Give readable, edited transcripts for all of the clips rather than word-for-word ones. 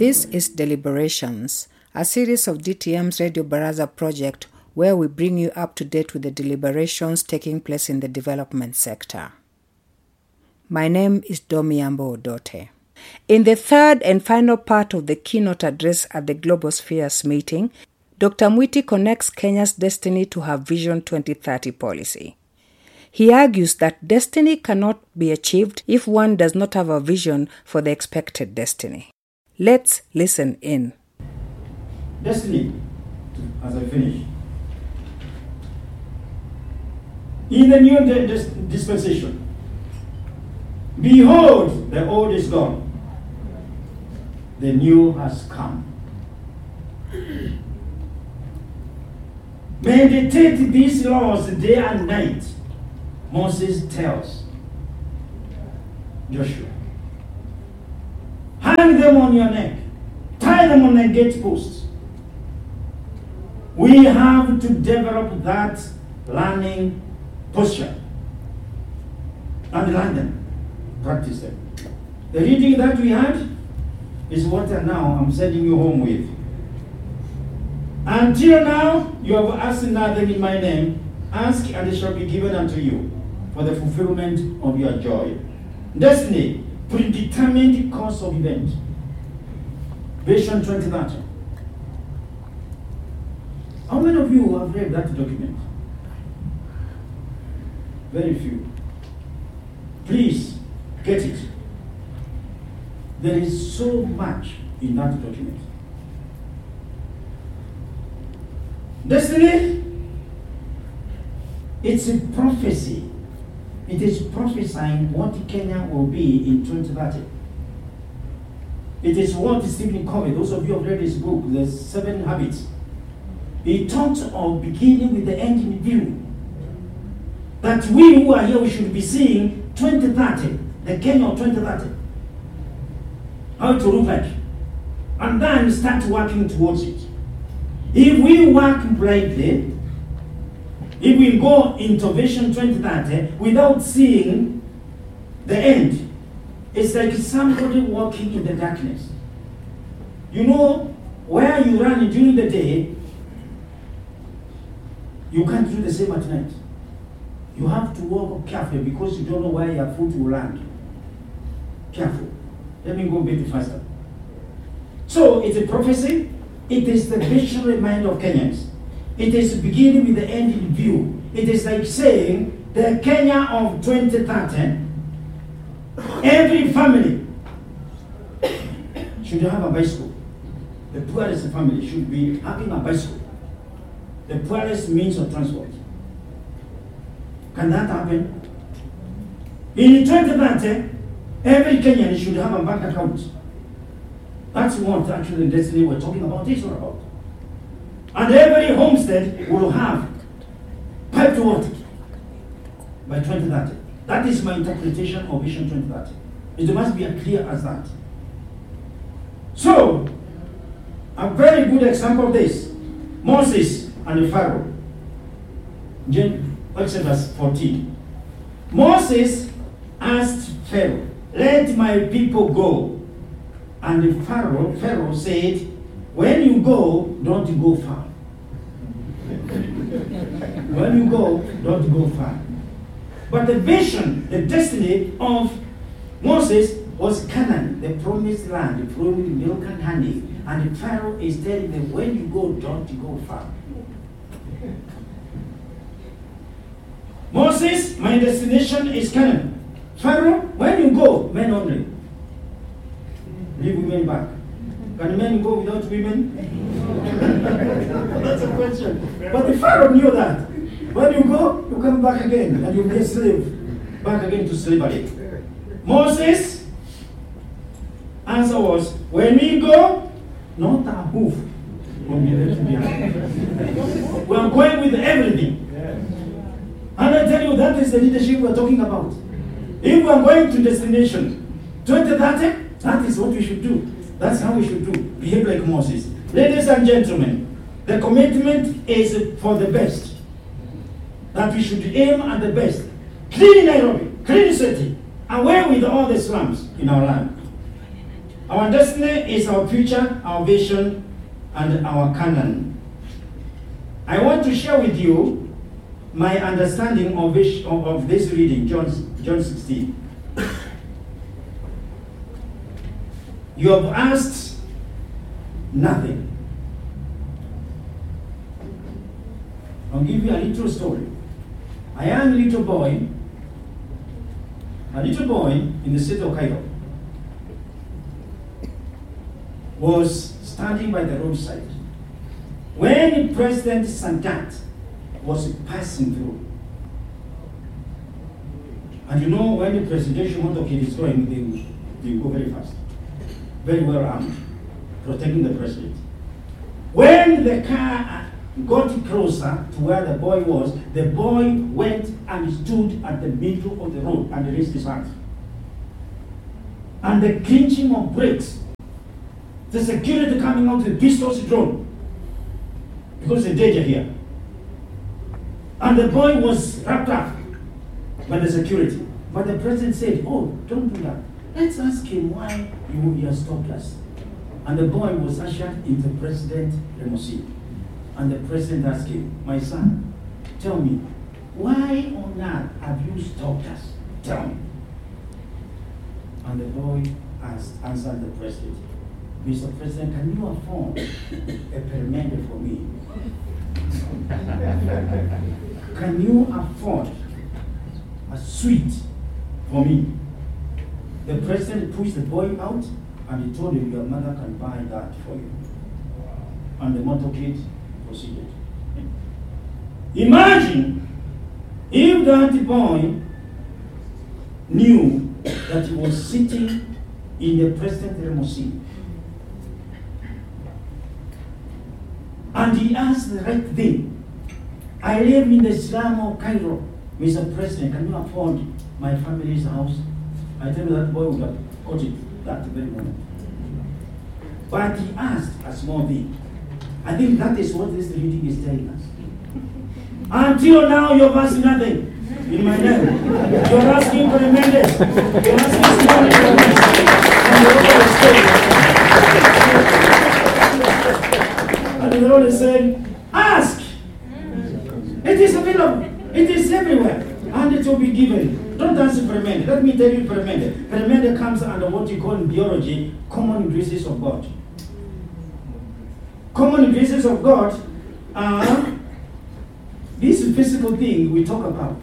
This is Deliberations, a series of DTM's Radio Baraza project where we bring you up to date with the deliberations taking place in the development sector. My name is Domiambo Odote. In the third and final part of the keynote address at the Global Spheres meeting, Dr. Mwiti connects Kenya's destiny to her Vision 2030 policy. He argues that destiny cannot be achieved if one does not have a vision for the expected destiny. Let's listen in. Destiny, as I finish. In the new dispensation, behold, the old is gone, the new has come. Meditate these laws day and night, Moses tells Joshua. Hang them on your neck, tie them on a gate post. We have to develop that learning posture and learn them, practice them. The reading that we had is what now I'm sending you home with. Until now, you have asked nothing in my name. Ask and it shall be given unto you for the fulfillment of your joy. Destiny, predetermined course of event. Vision 2030. How many of you have read that document? Very few. Please get it. There is so much in that document. Destiny, it's a prophecy. It is prophesying what Kenya will be in 2030. It is what Stephen Covey, those of you who have read his book, The 7 Habits, he talks of beginning with the end in view. That we who are here, we should be seeing 2030, the Kenya of 2030. How it will look like. And then start working towards it. If we work blindly, if we go into Vision 2030 without seeing the end, it's like somebody walking in the darkness. You know, where you run during the day, you can't do the same at night. You have to walk carefully because you don't know where your foot will land. Careful. Let me go a bit faster. So it's a prophecy. It is the visionary mind of Kenyans. It is beginning with the end in view. It is like saying the Kenya of 2030, every family should have a bicycle. The poorest family should be having a bicycle. The poorest means of transport. Can that happen? In 2030, every Kenyan should have a bank account. That's what actually the destiny we're talking about is all about. And every homestead will have piped water by 2030. That is my interpretation of Vision 2030. It must be as clear as that. So, a very good example of this, Moses and the Pharaoh. Exodus 14. Moses asked Pharaoh, let my people go. And the Pharaoh said, when you go, don't go far. When you go, don't go far. But the vision, the destiny of Moses was Canaan, the promised land, the promised milk and honey. And the Pharaoh is telling them, when you go, don't go far. Moses, my destination is Canaan. Pharaoh, when you go, men only. Leave women back. Can men go without women? That's a question. But the Pharaoh knew that. When you go, you come back again and you be a slave. Back again to slavery. Moses' answer was, when we go, not a hoof will be left behind. We are going with everything. And I tell you, that is the leadership we are talking about. If we are going to destination 2030, that is what we should do. That's how we should do. Behave like Moses. Ladies and gentlemen, the commitment is for the best. That we should aim at the best. Clean Nairobi, clean city, away with all the slums in our land. Our destiny is our future, our vision, and our canon. I want to share with you my understanding of this reading, John 16. You have asked nothing. I'll give you a little story. A young little boy in the city of Cairo was standing by the roadside when President Sadat was passing through. And you know, when the presidential motorcade is going, they go very fast, very well armed, protecting the president. When the car got closer to where the boy was, the boy went and stood at the middle of the road and raised his hands. And the clinching of brakes, the security coming out with pistols drawn, because the danger here. And the boy was wrapped up by the security. But the president said, "Oh, don't do that. Let's ask him why he has stopped us." And the boy was ushered into President limousine. And the president asked him, "My son, tell me, why on earth have you stopped us? Tell me." And the boy answered the president, "Mr. President, can you afford a permit for me? Can you afford a suite for me?" The president pushed the boy out and he told him, "Your mother can buy that for you." And the motorcade proceeded. Imagine if that boy knew that he was sitting in the president's limousine and he asked the right thing. "I live in the slum of Cairo. Mr. President, can you afford my family's house?" I tell you that boy would have got it that very moment. But he asked a small thing. I think that is what this reading is telling us. Until now, you have asked nothing in my name. You are asking for a mandate. You are asking small information. And the Lord is saying, "Ask. It is available. It is everywhere. And it will be given. Don't ask for a mandate. Let me tell you for a mandate. For a mandate comes under what you call in theology common graces of God. Common graces of God are this physical thing we talk about.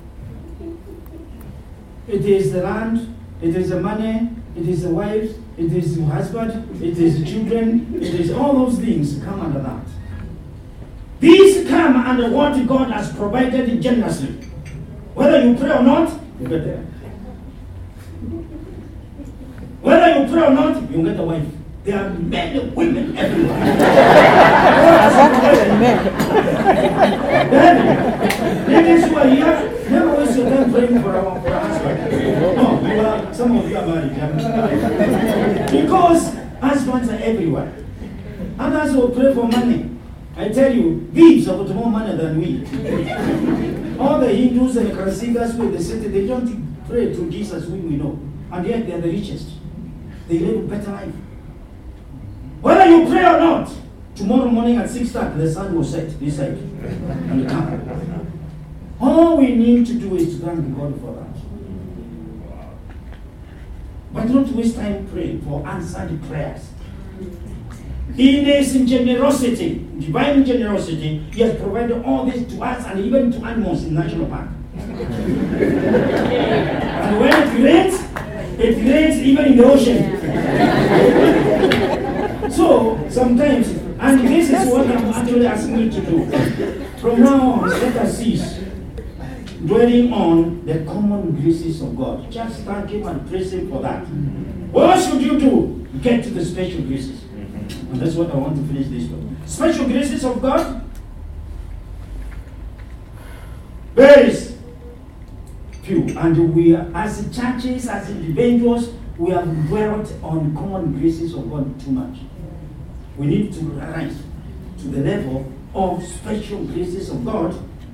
It is the land, it is the money, it is the wives, it is the husband, it is the children, it is all those things come under that. These come under what God has provided generously. Whether you pray or not, you get there. Whether you pray or not, you get a wife. There are many women everywhere. Ladies who are here, never waste your time praying for our husband. No, some of you are married. Because husbands are everywhere. Others will pray for money. I tell you, thieves have got more money than we. All the Hindus and the Krasikas with the city, they don't pray to Jesus whom we know. And yet they are the richest. They live a better life. Whether you pray or not, tomorrow morning at 6:30, the sun will set this side and come. All we need to do is to thank God for that. But don't waste time praying for answered prayers. In His generosity, divine generosity, He has provided all this to us and even to animals in National Park. And when it rains even in the ocean. So, sometimes, and this is what I'm actually asking you to do. From now on, let us cease dwelling on the common graces of God. Just thank Him and praise Him for that. What should you do? Get to the special graces. And that's what I want to finish this with. Special graces of God. Very few. And we are, as churches, as individuals, we have dwelt on common graces of God too much. We need to rise to the level of special graces of God,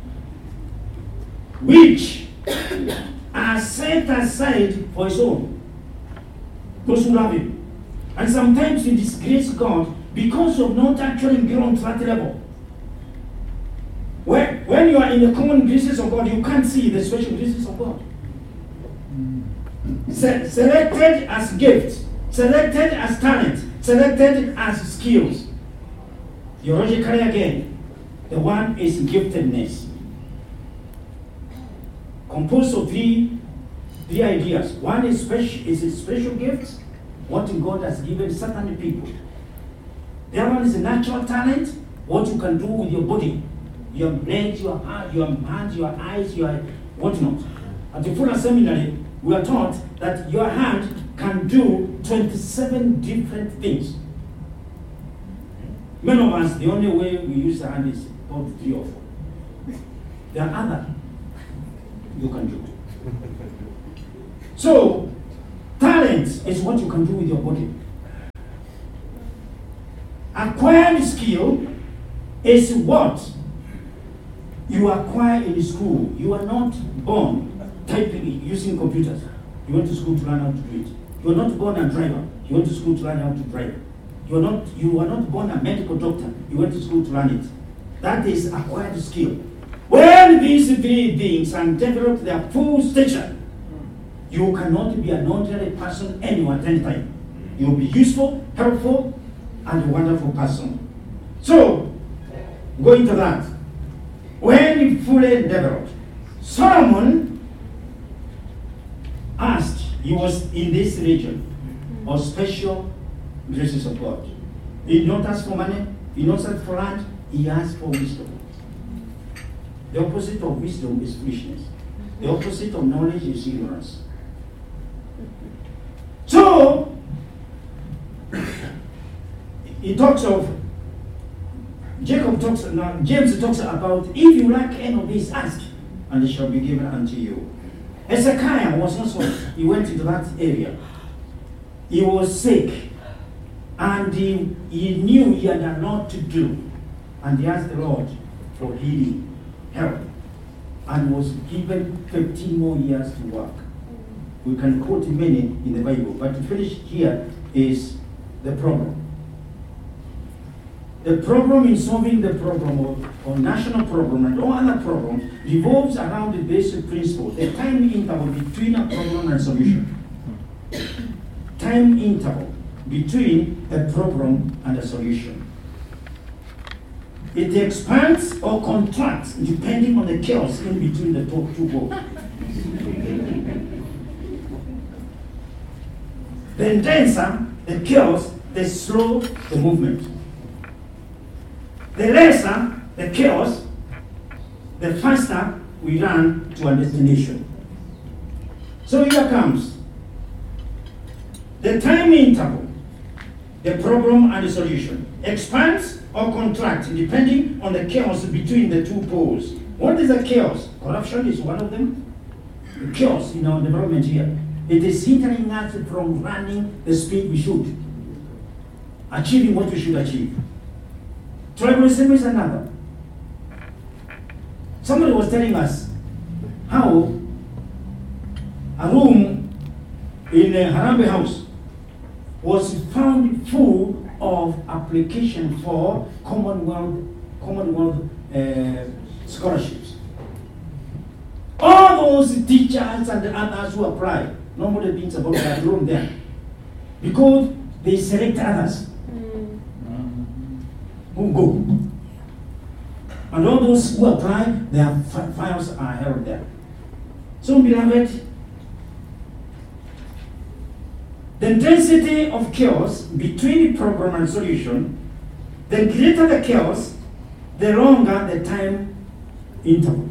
which are set aside for His own. Those who love Him. And sometimes we disgrace God because of not actually grown to that level. When you are in the common graces of God, you can't see the special graces of God. Selected as gifts, selected as talent, selected as skills. Theologically again, the one is giftedness. Composed of three ideas. One is special gifts, what God has given certain people. The other one is a natural talent, what you can do with your body. Your legs, your hands, your eyes, your whatnot. At the Fuller Seminary, we are taught that your hand can do 27 different things. Many of us, the only way we use the hand is about 3 or 4. There are other you can do. So, talent is what you can do with your body. Acquired skill is what you acquire in school. You are not born typing using computers. You went to school to learn how to do it. You are not born a driver. You went to school to learn how to drive. You are not born a medical doctor. You went to school to learn it. That is acquired skill. When these three things and develop their full stature, you cannot be an ordinary person anywhere at any time. You will be useful, helpful, and a wonderful person. So, going to that. When fully developed, Solomon asked, he was in this region of special graces of God. He did not ask for money, he did not ask for land, he asked for wisdom. The opposite of wisdom is foolishness. The opposite of knowledge is ignorance. So, he talks of James talks about, if you lack any of these, ask, and it shall be given unto you. Hezekiah was also, he went into that area. He was sick, and he knew he had a lot to do, and he asked the Lord for healing, help, and was given 15 more years to work. We can quote many in the Bible, but to finish here is the problem. The problem in solving the problem or national problem and all other problems revolves around the basic principle, the time interval between a problem and solution. Time interval between a problem and a solution. It expands or contracts depending on the chaos in between the two goals. The intenser, the chaos, the slow the movement. The lesser the chaos, the faster we run to a destination. So here comes the time interval, the problem and the solution. Expands or contracts depending on the chaos between the two poles. What is the chaos? Corruption is one of them. The chaos in our development here. It is hindering us from running the speed we should, achieving what we should achieve. Tribalism is another. Somebody was telling us how a room in a Harambee House was found full of application for Commonwealth scholarships. All those teachers and others who apply, nobody thinks about that room there, because they select others who go. And all those who apply, their files are held there. So, beloved, the intensity of chaos between the program and solution, the greater the chaos, the longer the time interval.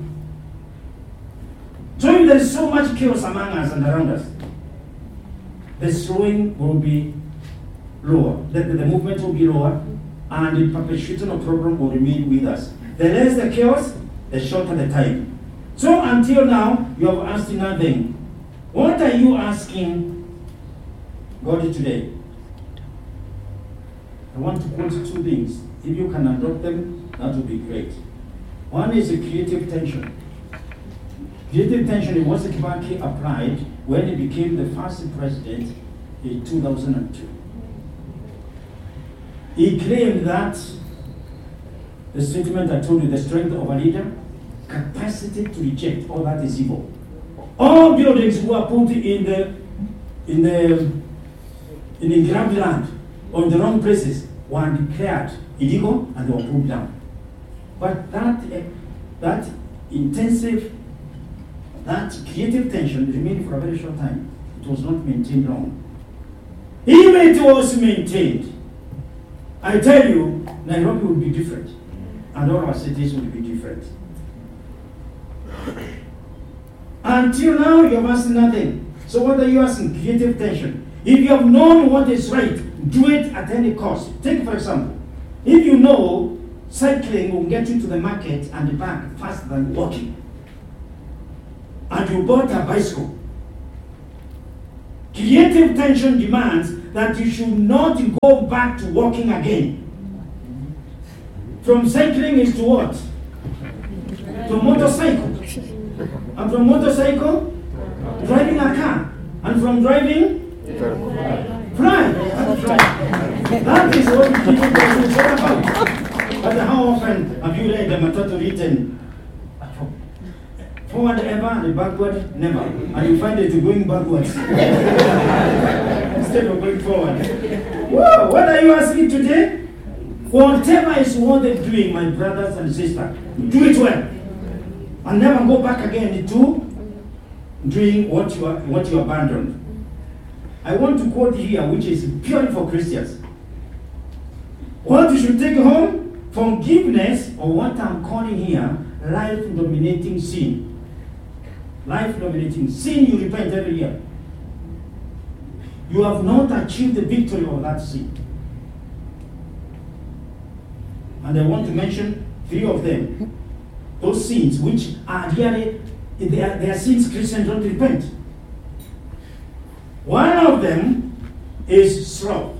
So if there is so much chaos among us and around us, the slowing will be lower, the movement will be lower, and the perpetuation of program will remain with us. The less the chaos, the shorter the time. So until now, you have asked nothing. What are you asking God today? I want to quote two things. If you can adopt them, that would be great. One is a creative tension. Creative tension was Kibaki applied when he became the first president in 2002. He claimed that the statement I told you, the strength of a leader, capacity to reject all that is evil. All buildings were put in the grabbed land or in the wrong places were declared illegal and they were pulled down. But that intensive, that creative tension remained for a very short time. It was not maintained long. Even it was maintained, I tell you, Nairobi would be different, and all our cities would be different. Until now, you have asked nothing. So what are you asking? Creative tension. If you have known what is right, do it at any cost. Take, for example, if you know cycling will get you to the market and back faster than walking, and you bought a bicycle, creative tension demands that you should not go back to walking again. From cycling is to what? To motorcycle. And from motorcycle, driving a car. And from driving, fly. That is what people are talking about. But how often have you read the Matatu written forward ever and backward never? And you find it going backwards instead of going forward. Whoa, what are you asking today? Whatever is worth doing, my brothers and sisters, do it well. And never go back again to doing what you abandoned. I want to quote here, which is purely for Christians. What you should take home, forgiveness, or what I'm calling here, life-dominating sin. Life-dominating sin, you repent every year. You have not achieved the victory of that sin. And I want to mention 3 of them. Those sins which are really, they are sins Christians don't repent. One of them is sloth.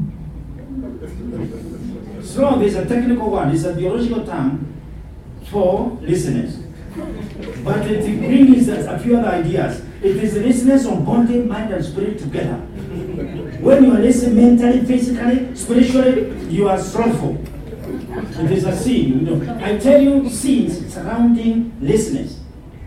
Sloth is a technical one. It's a biological term for laziness. But it brings a few other ideas. It is laziness on body, mind, and spirit together. When you are lazy mentally, physically, spiritually, you are slothful. It is a sin. I tell you, sins surrounding laziness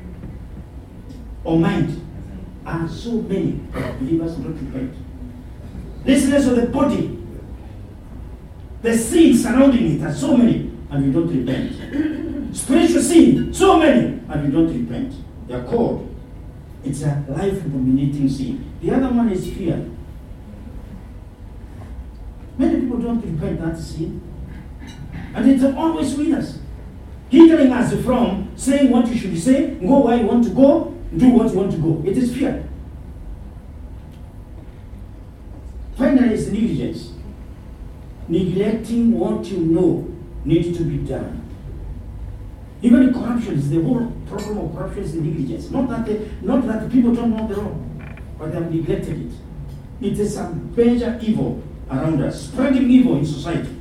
or mind are so many. Believers don't repent. Laziness of the body, the sins surrounding it are so many, and we don't repent. Spiritual sin, so many, and we don't repent. They are called. It's a life-dominating sin. The other one is fear. Many people don't repent that sin. And it's always with us. Hindering us from saying what you should say, go where you want to go, do what you want to go. It is fear. Finally, it's negligence. Neglecting what you know needs to be done. Even in corruption, is the whole problem of corruption is negligence. Not that people don't know the law, but they have neglected it. It is a major evil around us, spreading evil in society.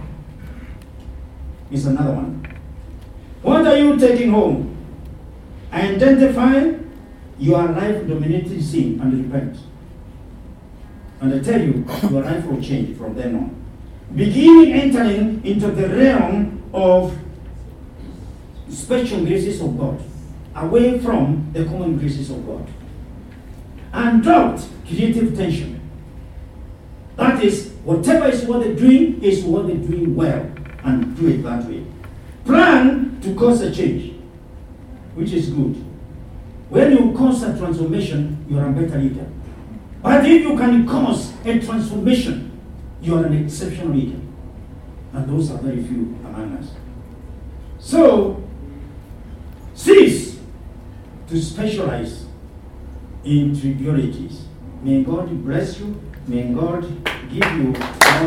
Is another one. What are you taking home? Identify your life-dominating sin and repent. And I tell you, your life will change from then on. Beginning entering into the realm of special graces of God, away from the common graces of God. And doubt creative tension. That is, whatever is what they're doing is what they're doing well. And do it that way. Plan to cause a change, which is good. When you cause a transformation, you are a better leader. But if you can cause a transformation, you are an exceptional leader. And those are very few among us. So, cease to specialize in trivialities. May God bless you. May God give you all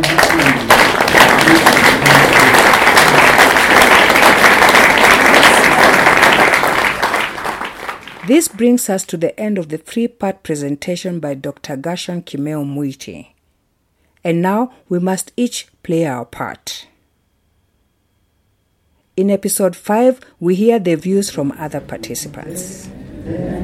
This brings us to the end of the 3-part presentation by Dr. Gershon Kimeo Mwiti. And now we must each play our part. In episode 5, we hear the views from other participants.